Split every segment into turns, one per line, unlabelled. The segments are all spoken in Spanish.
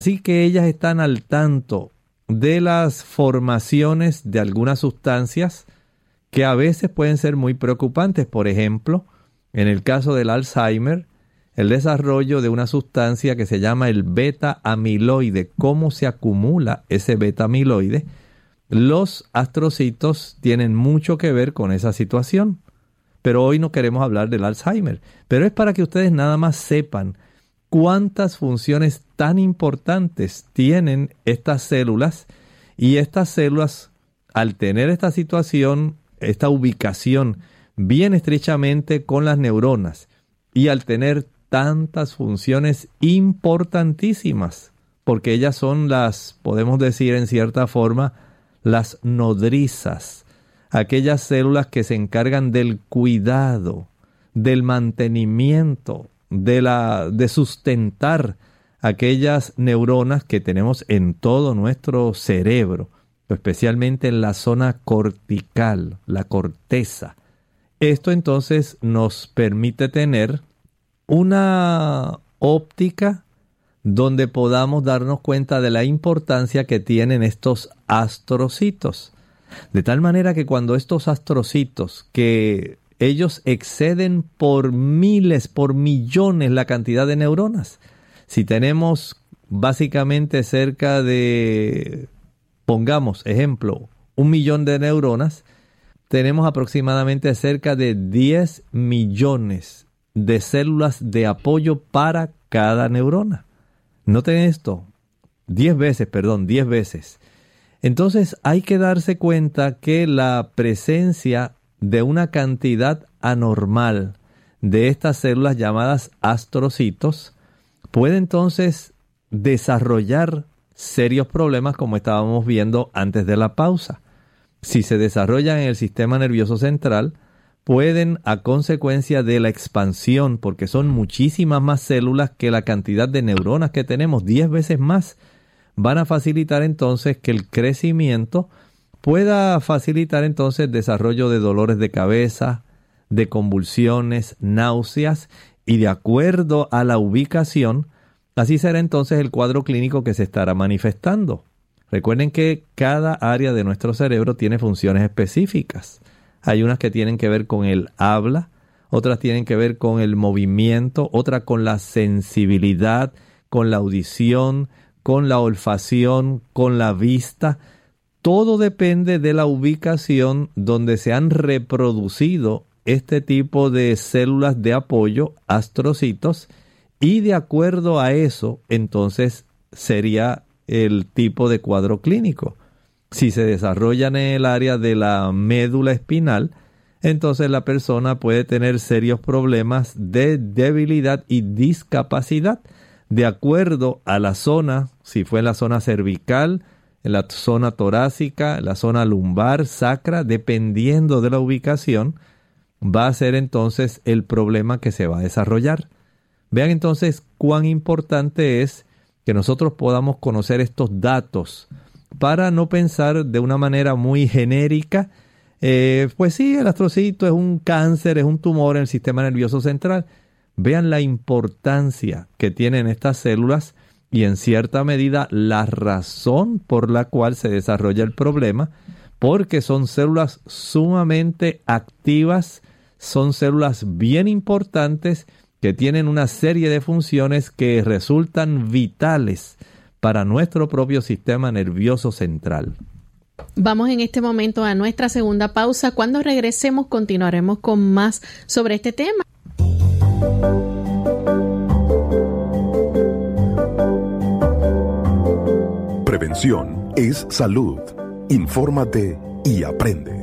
Así que ellas están al tanto de las formaciones de algunas sustancias que a veces pueden ser muy preocupantes. Por ejemplo, en el caso del Alzheimer, el desarrollo de una sustancia que se llama el beta-amiloide. ¿Cómo se acumula ese beta-amiloide? Los astrocitos tienen mucho que ver con esa situación. Pero hoy no queremos hablar del Alzheimer. Pero es para que ustedes nada más sepan cuántas funciones tan importantes tienen estas células. Y estas células, al tener esta situación, esta ubicación bien estrechamente con las neuronas, y al tener tantas funciones importantísimas, porque ellas son las, podemos decir en cierta forma, las nodrizas, aquellas células que se encargan del cuidado, del mantenimiento, de sustentar aquellas neuronas que tenemos en todo nuestro cerebro, especialmente en la zona cortical, la corteza. Esto entonces nos permite tener una óptica donde podamos darnos cuenta de la importancia que tienen estos astrocitos. De tal manera que cuando estos astrocitos, que ellos exceden por miles, por millones la cantidad de neuronas. Si tenemos básicamente cerca de, pongamos ejemplo, 1 millón de neuronas, tenemos aproximadamente cerca de 10 millones de células de apoyo para cada neurona. Noten esto, 10 veces. Entonces hay que darse cuenta que la presencia de una cantidad anormal de estas células llamadas astrocitos puede entonces desarrollar serios problemas, como estábamos viendo antes de la pausa. Si se desarrollan en el sistema nervioso central, pueden, a consecuencia de la expansión, porque son muchísimas más células que la cantidad de neuronas que tenemos, 10 veces más, van a facilitar entonces que el crecimiento pueda facilitar entonces el desarrollo de dolores de cabeza, de convulsiones, náuseas, y de acuerdo a la ubicación, así será entonces el cuadro clínico que se estará manifestando. Recuerden que cada área de nuestro cerebro tiene funciones específicas. Hay unas que tienen que ver con el habla, otras tienen que ver con el movimiento, otras con la sensibilidad, con la audición, con la olfacción, con la vista. Todo depende de la ubicación donde se han reproducido este tipo de células de apoyo, astrocitos, y de acuerdo a eso, entonces sería el tipo de cuadro clínico. Si se desarrollan en el área de la médula espinal, entonces la persona puede tener serios problemas de debilidad y discapacidad, de acuerdo a la zona, si fue en la zona cervical, en la zona torácica, en la zona lumbar, sacra, dependiendo de la ubicación, va a ser entonces el problema que se va a desarrollar. Vean entonces cuán importante es que nosotros podamos conocer estos datos para no pensar de una manera muy genérica, pues sí, el astrocito es un cáncer, es un tumor en el sistema nervioso central. Vean la importancia que tienen estas células y en cierta medida la razón por la cual se desarrolla el problema, porque son células sumamente activas, son células bien importantes que tienen una serie de funciones que resultan vitales para nuestro propio sistema nervioso central.
Vamos en este momento a nuestra segunda pausa. Cuando regresemos continuaremos con más sobre este tema.
Prevención es salud. Infórmate y aprende.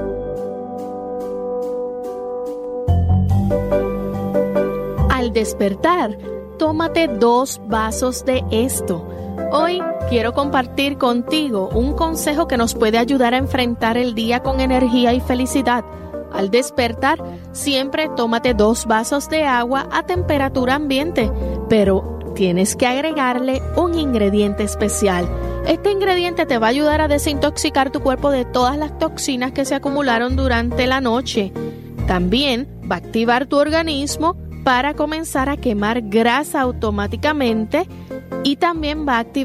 Al despertar, tómate 2 vasos de esto. Hoy quiero compartir contigo un consejo que nos puede ayudar a enfrentar el día con energía y felicidad. Al despertar, siempre tómate 2 vasos de agua a temperatura ambiente, pero tienes que agregarle un ingrediente especial. Este ingrediente te va a ayudar a desintoxicar tu cuerpo de todas las toxinas que se acumularon durante la noche. También va a activar tu organismo para comenzar a quemar grasa automáticamente y también va a activar